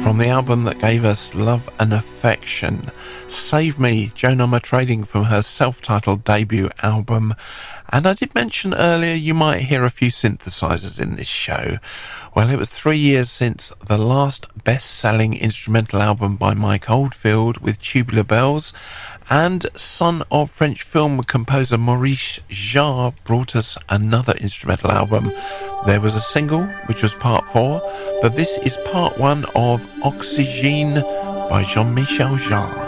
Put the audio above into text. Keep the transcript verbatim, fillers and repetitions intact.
from the album that gave us Love and Affection. Save Me, Joan Armatrading from her self-titled debut album. And I did mention earlier you might hear a few synthesizers in this show. Well, it was three years since the last best-selling instrumental album by Mike Oldfield with Tubular Bells, and son of French film composer Maurice Jarre brought us another instrumental album. There was a single, which was part four, but this is part one of Oxygène by Jean-Michel Jarre.